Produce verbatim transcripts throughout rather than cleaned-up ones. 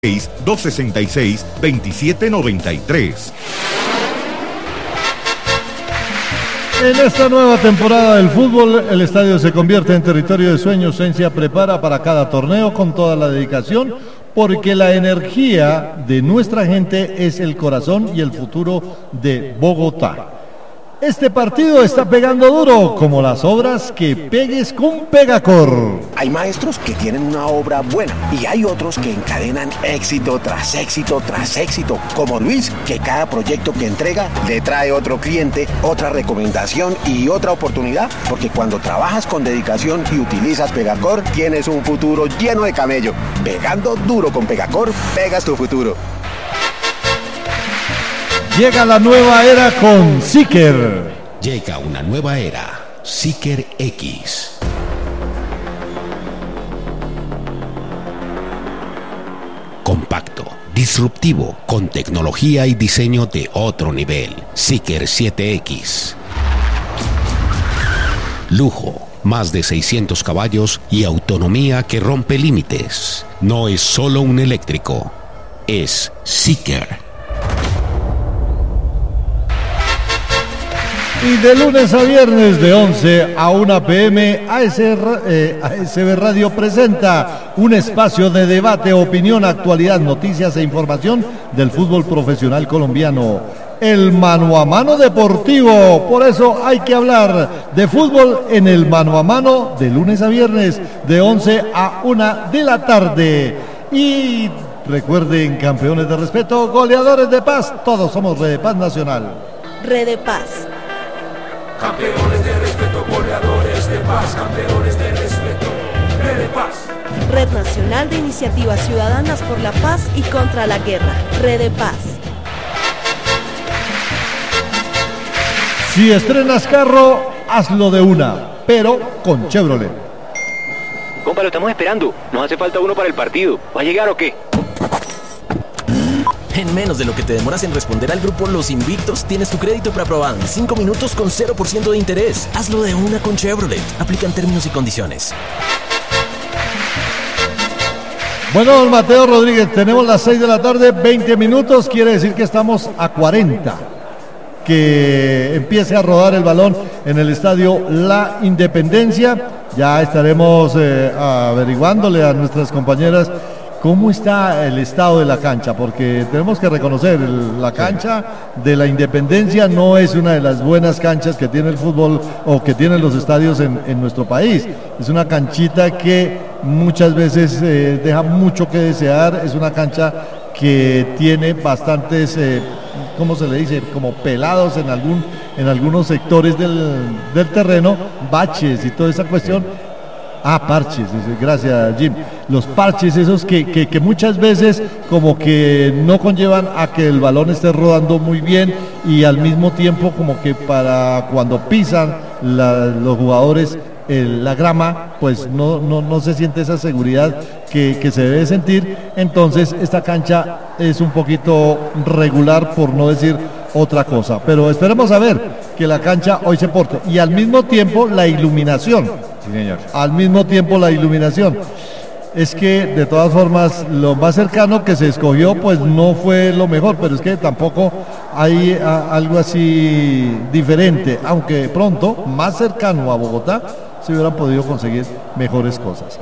dos sesenta y seis, veintisiete noventa y tres. En esta nueva temporada del fútbol, el estadio se convierte en territorio de sueños. Sensia prepara para cada torneo con toda la dedicación, porque la energía de nuestra gente es el corazón y el futuro de Bogotá. Este partido está pegando duro, como las obras que pegues con Pegacor. Hay maestros que tienen una obra buena y hay otros que encadenan éxito tras éxito tras éxito, como Luis, que cada proyecto que entrega le trae otro cliente, otra recomendación y otra oportunidad, porque cuando trabajas con dedicación y utilizas Pegacor, tienes un futuro lleno de camello. Pegando duro con Pegacor, pegas tu futuro. Llega la nueva era con Seeker. Llega una nueva era, Seeker X. Compacto, disruptivo, con tecnología y diseño de otro nivel. Seeker siete X. Lujo, más de seiscientos caballos y autonomía que rompe límites. No es solo un eléctrico, es Seeker. Y de lunes a viernes de once a una pe eme, A S, eh, A S B Radio presenta un espacio de debate, opinión, actualidad, noticias e información del fútbol profesional colombiano. El mano a mano deportivo. Por eso hay que hablar de fútbol en el mano a mano de lunes a viernes de once a una de la tarde. Y recuerden, campeones de respeto, goleadores de paz, todos somos Red de Paz Nacional. Red de Paz. Campeones de respeto, goleadores de paz, campeones de respeto, Red de Paz. Red Nacional de Iniciativas Ciudadanas por la Paz y contra la Guerra, Red de Paz. Si estrenas carro, hazlo de una, pero con Chevrolet. Compa, lo estamos esperando, nos hace falta uno para el partido, ¿va a llegar o qué? En menos de lo que te demoras en responder al grupo Los Invictos, tienes tu crédito preaprobado en cinco minutos con cero por ciento de interés. Hazlo de una con Chevrolet. Aplican términos y condiciones. Bueno, don Mateo Rodríguez, tenemos las seis de la tarde, veinte minutos. Quiere decir que estamos a cuarenta. Que empiece a rodar el balón en el estadio La Independencia. Ya estaremos eh, averiguándole a nuestras compañeras cómo está el estado de la cancha, porque tenemos que reconocer, el, la cancha de la Independencia no es una de las buenas canchas que tiene el fútbol o que tienen los estadios en, en nuestro país. Es una canchita que muchas veces eh, deja mucho que desear, es una cancha que tiene bastantes, eh, ¿cómo se le dice? Como pelados en, algún, en algunos sectores del, del terreno, baches y toda esa cuestión. Ah, parches, gracias Jim. Los parches esos que, que, que muchas veces como que no conllevan a que el balón esté rodando muy bien y al mismo tiempo como que para cuando pisan la, los jugadores el, la grama, pues no, no, no se siente esa seguridad que, que se debe sentir. Entonces esta cancha es un poquito regular, por no decir otra cosa, pero esperemos a ver que la cancha hoy se porte y al mismo tiempo la iluminación. Sí, señor. Al mismo tiempo la iluminación. Es que de todas formas lo más cercano que se escogió pues no fue lo mejor, pero es que tampoco hay a, algo así diferente, aunque pronto, más cercano a Bogotá, se hubieran podido conseguir mejores cosas.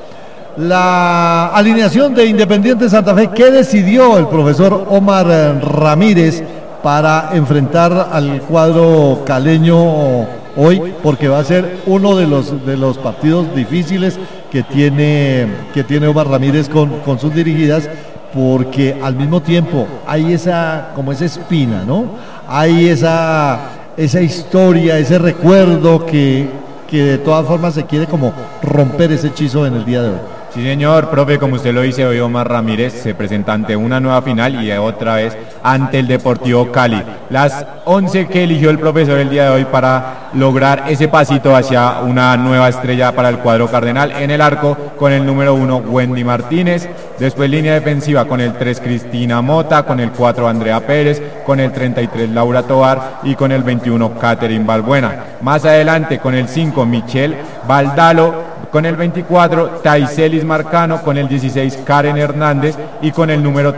La alineación de Independiente Santa Fe, ¿qué decidió el profesor Omar Ramírez para enfrentar al cuadro caleño hoy? Porque va a ser uno de los, de los partidos difíciles que tiene, que tiene Omar Ramírez con, con sus dirigidas, porque al mismo tiempo hay esa, como esa espina, ¿no? Hay esa, esa historia, ese recuerdo que, que de todas formas se quiere como romper ese hechizo en el día de hoy. Sí, señor, profe, como usted lo dice, hoy Omar Ramírez se presenta ante una nueva final y otra vez ante el Deportivo Cali. Las once que eligió el profesor el día de hoy para lograr ese pasito hacia una nueva estrella para el cuadro cardenal. En el arco, con el número uno, Wendy Martínez. Después línea defensiva con el tres, Cristina Mota. Con el cuatro, Andrea Pérez. Con el treinta y tres, Laura Tovar. Y con el veintiuno, Catherine Balbuena. Más adelante, con el cinco, Michelle Valdalo. con el veinticuatro, Taicelis Marcano, con el dieciséis, Karen Hernández y con el número